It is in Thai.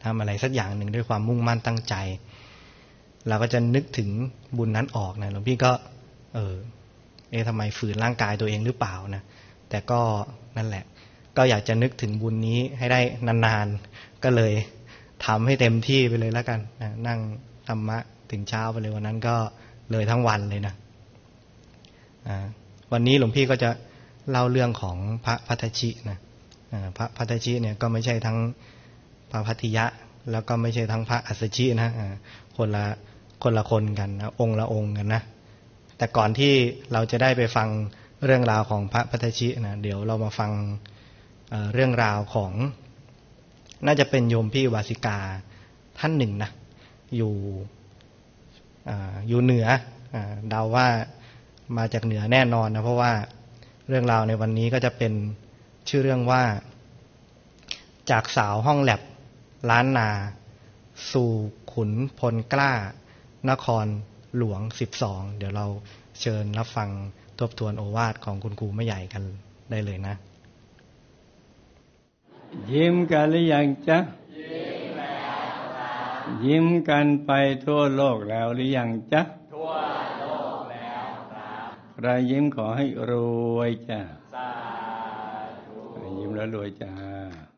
ทำอะไรสักอย่างหนึ่งด้วยความมุ่งมั่นตั้งใจเราก็จะนึกถึงบุญนั้นออกนะหลวงพี่ก็ทำไมฝืนร่างกายตัวเองหรือเปล่านะแต่ก็นั่นแหละก็อยากจะนึกถึงบุญนี้ให้ได้นานๆก็เลยทำให้เต็มที่ไปเลยแล้วกันนะนั่งธรรมะถึงเช้าไปเลยวันนั้นก็เลยทั้งวันเลยนะวันนี้หลวงพี่ก็จะเล่าเรื่องของพระพัทธชินะพระพัทธชิเนี่ยก็ไม่ใช่ทั้งพระพัทธิยะแล้วก็ไม่ใช่ทั้งพระอัสสชินะคนละคนกันนะองค์ละองค์กันนะแต่ก่อนที่เราจะได้ไปฟังเรื่องราวของพระพัทธชินะเดี๋ยวเรามาฟังเรื่องราวของน่าจะเป็นโยมพี่วาสิกาท่านหนึ่งนะอยู่เหนือเดาว่ามาจากเหนือแน่นอนนะเพราะว่าเรื่องราวในวันนี้ก็จะเป็นชื่อเรื่องว่าจากสาวห้องแลบล้านนาสู่ขุนพลกล้านครหลวง12เดี๋ยวเราเชิญรับฟังทบทวนโอวาทของคุณครูแม่ใหญ่กันได้เลยนะยิ้มกันหรือยังจ๊ะยิ้มกันไปทั่วโลกแล้วหรือยังจ๊ะทั่วโลกแล้วครับใครยิ้มขอให้รวยจ้ะสาธุยิ้มแล้วรวยจ้า